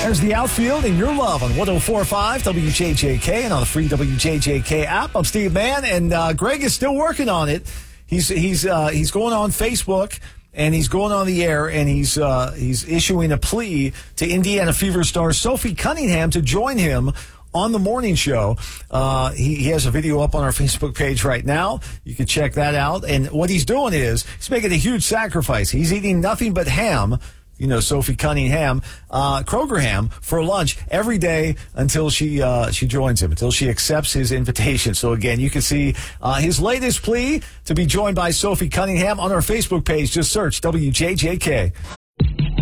There's the outfield and your love on 104.5 WJJK and on the free WJJK app. I'm Steve Mann, and Greg is still working on it. He's going on Facebook and he's going on the air, and he's issuing a plea to Indiana Fever star Sophie Cunningham to join him on the morning show. He has a video up on our Facebook page right now. You can check that out. And what he's doing is he's making a huge sacrifice. He's eating nothing but ham. You know, Sophie Cunningham, Kroger ham for lunch every day until she joins him, until she accepts his invitation. So again, you can see his latest plea to be joined by Sophie Cunningham on our Facebook page. Just search WJJK.